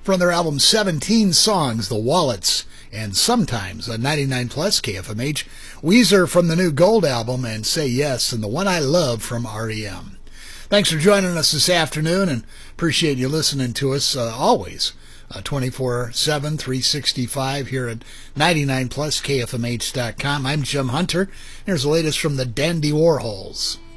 from their album 17 Songs, The Wallets, and Sometimes on 99 Plus KFMH. Weezer from the new Gold album, and Say Yes, and The One I Love from REM. Thanks for joining us this afternoon, and appreciate you listening to us always. 24/7, 365 here at 99 Plus KFMH.com. I'm Jim Hunter. Here's the latest from the Dandy Warhols.